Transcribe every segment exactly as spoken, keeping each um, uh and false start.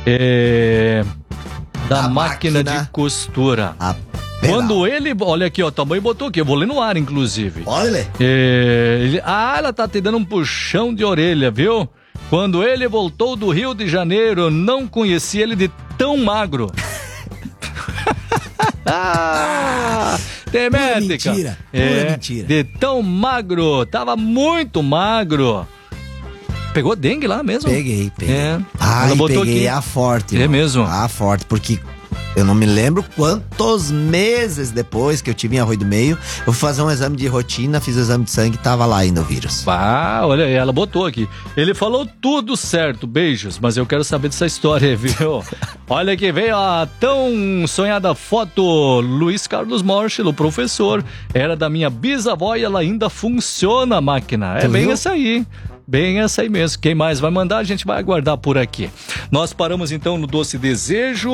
É, da A máquina, máquina de costura. A pedal. Quando ele, olha aqui, ó, tua mãe botou aqui, eu vou ler no ar, inclusive. Pode ler. É, ele, ah, ela tá te dando um puxão de orelha, viu? Quando ele voltou do Rio de Janeiro, eu não conheci ele de tão magro. Ah, temética. Mentira, pura É, mentira. de tão magro, tava muito magro. Pegou dengue lá mesmo? Peguei, peguei. É. Ai, Ela botou peguei aqui. a forte. É irmão. mesmo? A forte, porque eu não me lembro quantos meses depois que eu tive em Arroio do Meio, eu fui fazer um exame de rotina, fiz o exame de sangue e tava lá ainda o vírus. Ah, olha aí, ela botou aqui. Ele falou tudo certo, beijos, mas eu quero saber dessa história, viu? Olha que veio a tão sonhada foto. Luiz Carlos Morchel, o professor, era da minha bisavó e ela ainda funciona a máquina. É Tu bem viu? essa aí. Bem essa aí mesmo. Quem mais vai mandar, a gente vai aguardar por aqui. Nós paramos então no Doce Desejo,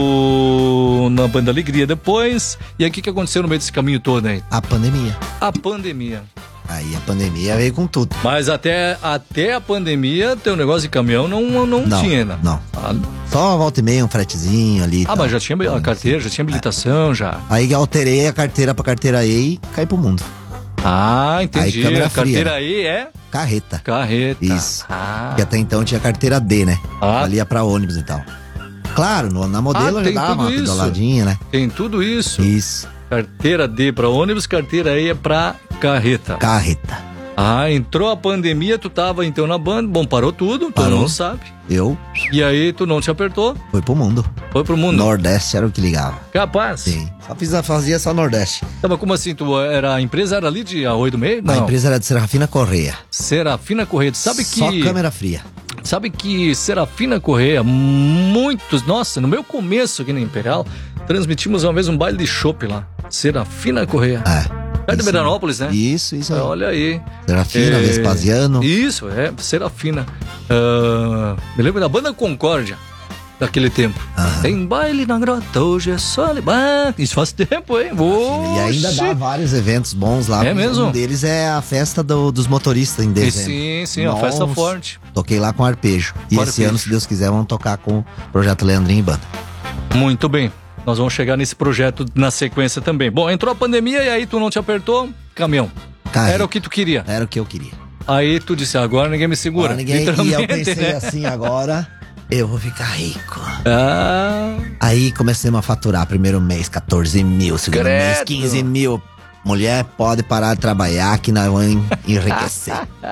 no na Banda Alegria depois. E aí o que, que aconteceu no meio desse caminho todo aí? A pandemia. A pandemia. Aí a pandemia veio com tudo. Mas até, até a pandemia, teu negócio de caminhão não, não, Não, tinha, né? não. Ah, Só a volta e meia, um fretezinho ali. e ah, tal. mas já tinha a carteira, já tinha habilitação, já. Aí alterei a carteira pra carteira E e caí pro mundo. Ah, entendi. Aí, câmera A carteira fria. aí é Carreta. carreta. Isso. Ah, Porque até então tinha carteira D, né? Ah. Ali ia pra ônibus e tal. Claro, no- na modelo Ah, eu tem já dava tudo uma isso. pedaladinha, né? tem tudo isso. Isso. Carteira D pra ônibus, carteira E é pra carreta. Carreta. Ah, entrou a pandemia, tu tava então na banda, bom, parou tudo, tu Parou. não sabe. Eu E aí tu não te apertou, fui pro mundo. foi pro mundo. Nordeste era o que ligava. Capaz. Sim. Só fiz, fazia só Nordeste. Tá, mas como assim, tu era, a empresa era ali de Arroio do Meio? A Não. empresa era de Serafina Correia. Serafina Correia, tu sabe que... Só câmera fria. Sabe que Serafina Correia, muitos... Nossa, no meu começo aqui na Imperial, transmitimos uma vez um baile de chopp lá. Serafina Correia. É. Perto de Isso. Veranópolis, né? Isso, isso aí. Olha aí. Serafina, É, Vespasiano. Isso, é, Serafina. Ah, me lembro da banda Concórdia, daquele tempo. Aham. Tem baile na grota, hoje é só... Ah, isso faz tempo, hein? E ainda Oxi. dá vários eventos bons lá. É mesmo? Um deles é a festa do- dos motoristas em E dezembro. sim, sim, uma festa Nossa. forte. Toquei lá com arpejo. E Com esse arpejo. ano, se Deus quiser, vamos tocar com o Projeto Leandrinho e Banda. Muito bem. Nós vamos chegar nesse projeto na sequência também. Bom, entrou a pandemia e aí tu não te apertou, caminhão. Carreta. Era o que tu queria. Era o que eu queria. Aí tu disse, agora ninguém me segura. Agora ninguém... E eu Literalmente, pensei né? assim, agora eu vou ficar rico. Ah, Aí comecemos a faturar. Primeiro mês, quatorze mil. Segundo Credo. mês, quinze mil. Mulher, pode parar de trabalhar que nós vamos enriquecer.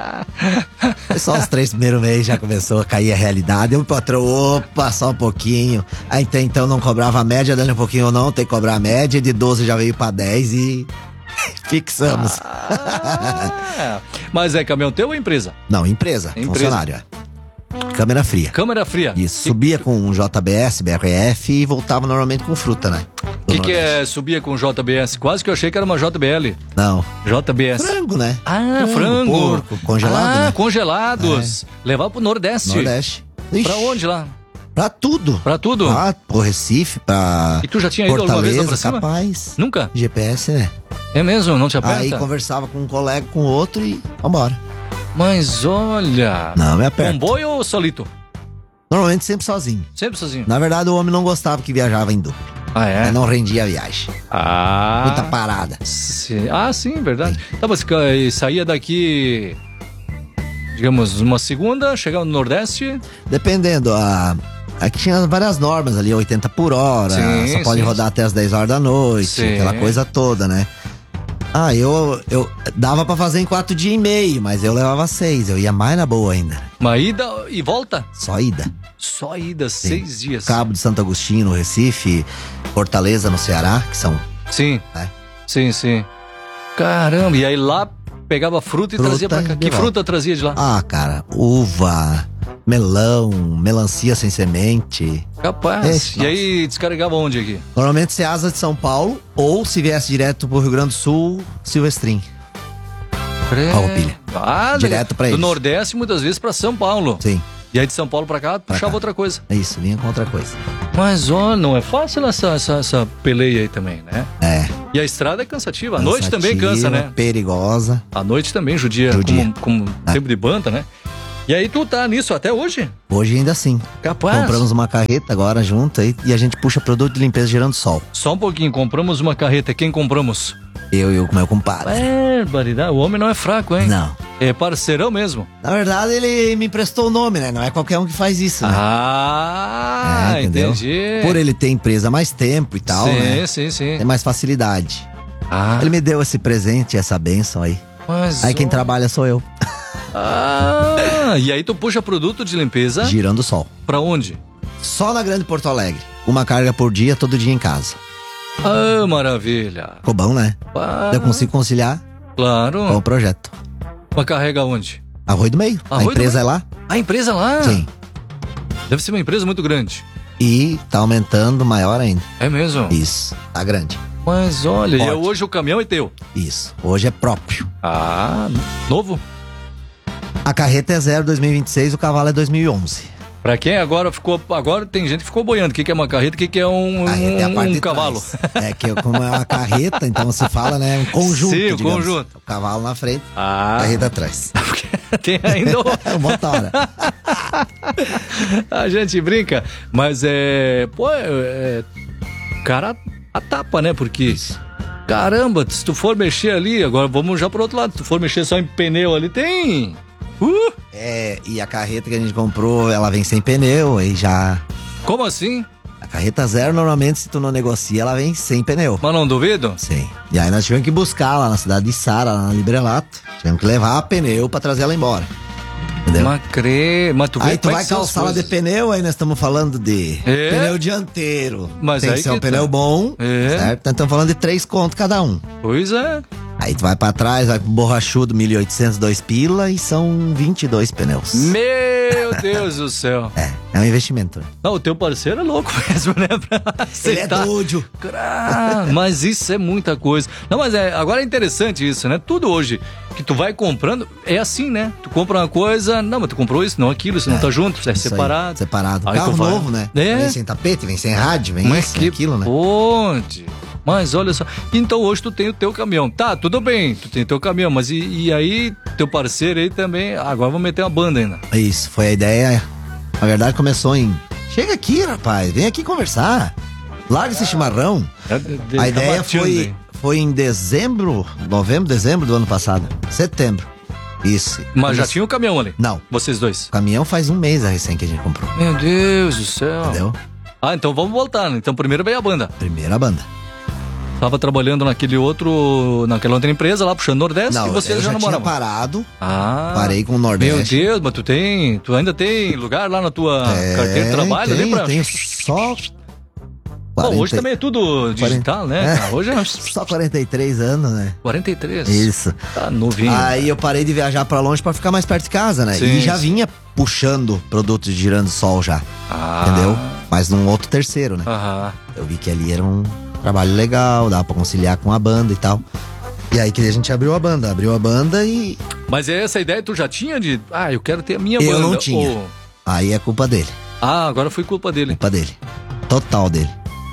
Foi só os três primeiros meses já começou a cair a realidade. O patrão, opa, só um pouquinho. Aí até então não cobrava a média, dando um pouquinho ou não, tem que cobrar a média. De doze já veio pra dez e fixamos. ah. Mas é caminhão teu ou empresa? Não, empresa, Empresa. funcionário. É. Câmera fria. Câmera fria. Isso, subia com um J B S, B R F e voltava normalmente com fruta, né? O que, que é subia com J B S? Quase que eu achei que era uma J B L. Não, J B S. frango, né? Ah, frango. Porco, congelado, ah, né? congelados. Levar pro Nordeste. Nordeste. Pra Ixi, onde lá? Pra tudo. Pra tudo? Ah, pro Recife, pra E tu já tinha ido alguma vez lá pra Fortaleza, cima? capaz. Nunca? G P S, né? É mesmo? Não te aperta? Aí conversava com um colega, com outro e vambora. Mas olha... Não, me aperta. Comboio ou solito? Normalmente sempre sozinho. Sempre sozinho. Na verdade, o homem não gostava que viajava em duplo. Ah, é? Aí não rendia a viagem. Ah... Muita parada. Sim. Ah, sim, verdade. Tá, mas e saía daqui... Digamos, uma segunda, chegava no Nordeste... Dependendo, a... Aqui tinha várias normas ali, oitenta por hora, Sim, só pode sim, rodar até as dez horas da noite, Sim. aquela coisa toda, né? Ah, eu, eu dava pra fazer em quatro dias e meio, mas eu levava seis, eu ia mais na boa ainda. Uma ida e volta? Só ida. Só ida, seis dias. Cabo de Santo Agostinho, no Recife, Fortaleza, no Ceará, que são... Sim, É. sim, sim. Caramba, e aí lá pegava fruta e Fruta trazia pra cá. e Que de fruta trazia de lá? Ah, cara, uva, melão, melancia sem semente. Capaz. Esse, e aí descarregava onde aqui? Normalmente se asa de São Paulo, ou se viesse direto pro Rio Grande do Sul, Silvestrim. Farroupilha. Ah, Direto pra do eles. Nordeste, muitas vezes pra São Paulo. Sim, E aí de São Paulo pra cá, puxava cá. outra coisa. é isso, vinha com outra coisa. Mas, ó, não é fácil essa, essa, essa peleia aí também, né? É. E a estrada é cansativa. A noite também cansa, Cansativa, né? Perigosa. A noite também judia, Judia. como, como É. tempo de banda, né? E aí tu tá nisso até hoje? Hoje ainda assim. Capaz. Compramos uma carreta agora junto aí e a gente puxa produto de limpeza girando sol. Só um pouquinho, compramos uma carreta. Quem compramos? Eu e o meu compadre. É, barbaridade. O homem não é fraco, hein? Não. É parceirão mesmo. Na verdade, ele me emprestou o nome, né? Não é qualquer um que faz isso, né? Ah, É, entendeu? entendi. Por ele ter empresa há mais tempo e tal, sim, né? sim, sim. Tem mais facilidade. Ah, Ele me deu esse presente, essa bênção aí. mas Aí quem ó. trabalha sou eu. Ah, e aí tu puxa produto de limpeza Girando sol. pra onde? Só na Grande Porto Alegre. Uma carga por dia, todo dia em casa. Ah, maravilha. Ficou bom, né? Ah, Eu consigo conciliar claro. com o projeto. Mas carrega onde? Arroio do Meio. Arroio a empresa do é lá? A empresa lá? Sim. Deve ser uma empresa muito grande. E tá aumentando maior ainda. É mesmo? Isso. Tá grande. Mas olha, e Ótimo. hoje o caminhão é teu. Isso. Hoje é próprio. Ah, novo? A carreta é zero dois mil e vinte e seis, o cavalo é dois mil e onze. Pra quem agora ficou. Agora tem gente que ficou boiando. O que, que é uma carreta? O que, que é um, Carreta é a um, parte um de cavalo? trás. É que como é uma carreta, então se fala, né? Um conjunto, Sim, um digamos. conjunto. O cavalo na frente, Ah, a carreta atrás. tem ainda o... É uma motora. A gente brinca, mas é. Pô, é. é cara, a tapa, né? Porque. Caramba, se tu for mexer ali, agora vamos já pro outro lado. Se tu for mexer só em pneu ali, tem. Uh! É, e a carreta que a gente comprou, ela vem sem pneu, aí já. Como assim? A carreta zero, normalmente, se tu não negocia, ela vem sem pneu. Mas não duvido? Sim. E aí nós tivemos que buscar lá na cidade de Sara, lá na Librelato. Tivemos que levar a pneu pra trazer ela embora. Entendeu? Mas crê, mas tu vê Aí tu como é vai que são as calçá-la de coisas. pneu, aí nós estamos falando de É? pneu dianteiro. Mas tem aí que ser um que tá. pneu bom, É. certo? Então estamos falando de três contos cada um. Pois é. Aí tu vai pra trás, vai pro borrachudo, mil e oitocentos, dois pila e são vinte e dois pneus. Meu Deus do céu. É, é um investimento. né? Não, o teu parceiro é louco mesmo, né? Pra Ele é aceitar. doido. Ah, mas isso é muita coisa. Não, mas é, agora é interessante isso, né? Tudo hoje que tu vai comprando é assim, né? Tu compra uma coisa, não, mas tu comprou isso, não aquilo, isso não tá junto, é Isso aí, separado. separado. Aí Carro tu vai- novo, né? É. Vem sem tapete, vem sem rádio, vem Mas isso, que vem aquilo, né? onde? Mas olha só, então hoje tu tem o teu caminhão. Tá, tudo bem, tu tem o teu caminhão, mas e, e aí teu parceiro aí também, agora vamos meter uma banda ainda. Isso, foi a ideia. Na verdade começou em... Chega aqui, rapaz, vem aqui conversar. Larga esse chimarrão. É, de- de- A tá ideia bateando, foi, hein? foi em dezembro, novembro, dezembro do ano passado. Setembro. Isso. Mas já Come- tinha o caminhão ali? Não. Vocês dois? O caminhão faz um mês a recém que a gente comprou. Meu Deus do céu. Entendeu? Ah, então vamos voltar, né? Então primeiro veio a banda. Primeira banda. Tava trabalhando naquele outro, naquela outra empresa lá, puxando Nordeste, e vocês eu já já não tinha moravam. parado. Ah, Parei com o meu Nordeste. Deus, mas tu tem, tu ainda tem lugar lá na tua É, carteira de trabalho ali tenho, pra... tenho só... Bom, hoje quarenta também é tudo digital, né? É. cara? Hoje é Só quarenta e três anos, né? quarenta e três. Isso. Tá novinho. Aí eu parei de viajar pra longe pra ficar mais perto de casa, né? Sim, e já sim. vinha puxando produtos de girando sol já, Ah. entendeu? Mas num outro terceiro, né? Aham. Eu vi que ali era um trabalho legal, dava pra conciliar com a banda e tal. E aí que a gente abriu a banda, abriu a banda e Mas essa ideia tu já tinha de, ah, eu quero ter a minha Eu banda. não tinha. ou- aí é culpa dele, Ah, agora foi culpa dele. culpa dele. Total dele.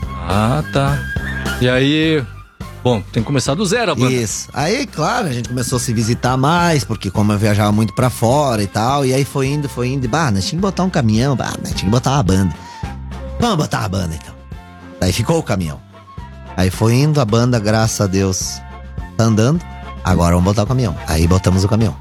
Ah, tá. E aí, bom, tem que começar do zero a banda. Isso. Aí, claro, a gente começou a se visitar mais, porque como eu viajava muito pra fora e tal, e aí foi indo, foi indo, e bah, nós tinha que botar um caminhão, bah, nós tinha que botar uma banda. Vamos botar uma banda então. Daí ficou o caminhão. Aí foi indo, a banda, graças a Deus, tá andando. Agora vamos botar o caminhão. Aí botamos o caminhão.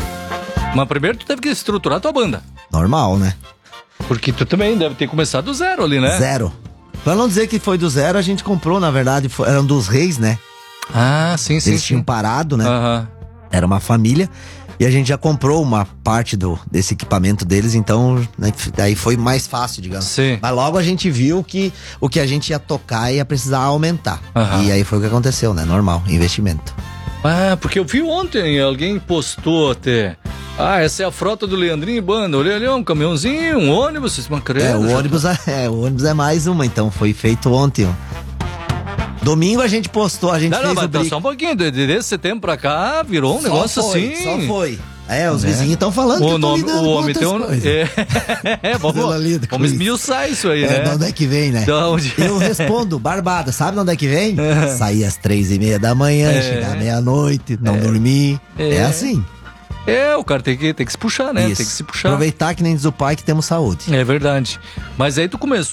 Mas primeiro tu teve que estruturar tua banda. Normal, né? Porque tu também deve ter começado do zero ali, né? Zero. Pra não dizer que foi do zero, a gente comprou, na verdade, foi- eram dos reis, né? Ah, sim, sim, Eles sim. tinham parado, né? Aham. Era uma família. E a gente já comprou uma parte do, desse equipamento deles, então né, daí foi mais fácil, digamos. Sim. Mas logo a gente viu que o que a gente ia tocar ia precisar aumentar. Aham. E aí foi o que aconteceu, né? Normal, investimento. Ah, porque eu vi ontem, alguém postou até. Ah, essa é a frota do Leandrinho e Banda. Olhei ali, um caminhãozinho, um ônibus, vocês É, credo, o já ônibus é, é, o ônibus é mais uma, então foi feito ontem. ó. Domingo a gente postou, a gente Não, fez não, mas o tá brick. só um pouquinho. de- Desse setembro pra cá, virou um Só negócio foi, assim. Só foi. É, os Né? vizinhos estão falando que O eu tô nome, lidando o com homem tem outras um. coisas. É, é, vamos, Ela lida com vamos isso. esmiuçar isso aí, É, né? de onde é que vem, né? Da onde? Eu respondo, barbada, sabe de onde é que vem? Sair às três e meia da manhã, É. chegar à meia-noite, não dormir. É. É. assim. É, o cara tem que, tem que se puxar, né? Isso. Tem que se puxar. Aproveitar que nem diz o pai que temos saúde. É verdade. Mas aí tu começou